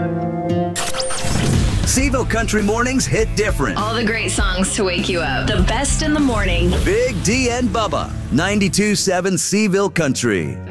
Seville Country Mornings hit different. All the great songs to wake you up. The best in the morning. Big D and Bubba, 92.7 Seville Country.